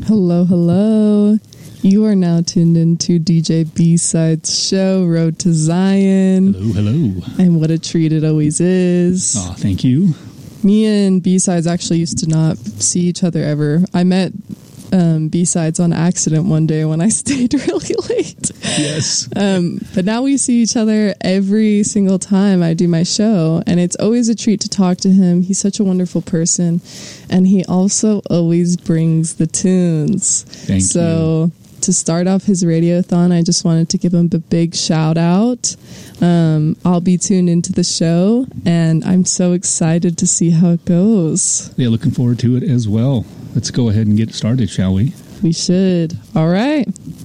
Hello, hello. You are now tuned into DJ B-Sides show, Road to Zion. Hello, hello. And what a treat it always is. Oh, thank you. Me and B-Sides actually used to not see each other ever. I met B-Sides on accident one day when I stayed really late. Yes. But now we see each other every single time I do my show, and it's always a treat to talk to him. He's such a wonderful person, and he also always brings the tunes. Thank you. So to start off his radiothon, I just wanted to give him a big shout out. I'll be tuned into the show, and I'm so excited to see how it goes. Yeah, looking forward to it as well. Let's go ahead and get started, shall we? We should. All right.